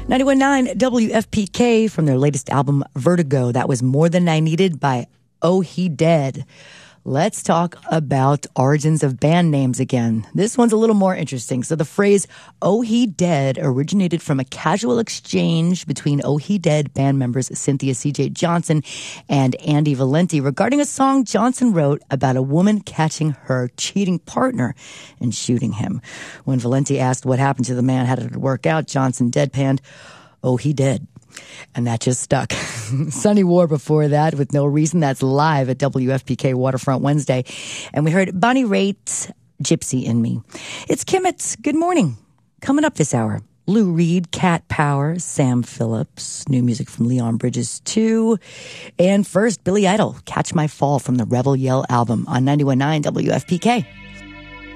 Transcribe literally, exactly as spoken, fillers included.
ninety-one point nine W F P K from their latest album, Vertigo. That was More Than I Needed by Oh He Dead. Let's talk about origins of band names again. This one's a little more interesting. So the phrase Oh He Dead originated from a casual exchange between Oh He Dead band members Cynthia C J Johnson and Andy Valenti regarding a song Johnson wrote about a woman catching her cheating partner and shooting him. When Valenti asked what happened to the man, how did it work out, Johnson deadpanned, "Oh, he dead." And that just stuck. Sunny War before that with No Reason. That's live at W F P K Waterfront Wednesday. And we heard Bonnie Raitt, Gypsy in Me. It's Kimmets. Good morning. Coming up this hour, Lou Reed, Cat Power, Sam Phillips, new music from Leon Bridges too. And first, Billy Idol, Catch My Fall from the Rebel Yell album on ninety-one point nine W F P K.